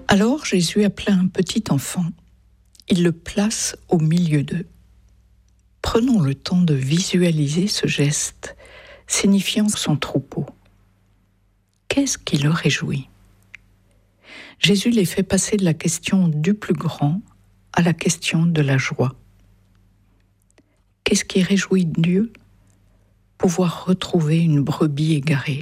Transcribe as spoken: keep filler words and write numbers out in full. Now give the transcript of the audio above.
Alors Jésus appela un petit enfant. Il le place au milieu d'eux. Prenons le temps de visualiser ce geste, signifiant son troupeau. Qu'est-ce qui le réjouit ? Jésus les fait passer de la question du plus grand à la question de la joie. Qu'est-ce qui réjouit Dieu ? Pouvoir retrouver une brebis égarée.